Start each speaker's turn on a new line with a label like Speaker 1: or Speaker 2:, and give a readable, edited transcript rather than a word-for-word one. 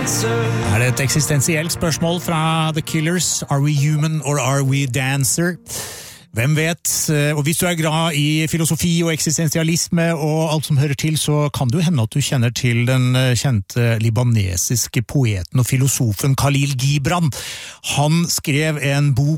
Speaker 1: Er det et eksistensielt spørsmål fra The Killers? Are we human or are we dancer? Hvem vet? Og hvis du er glad i filosofi og eksistensialisme og alt som hører til, så kan det jo hende at du kjenner til den kjente libanesiske poeten og filosofen Khalil Gibran. Han skrev en bok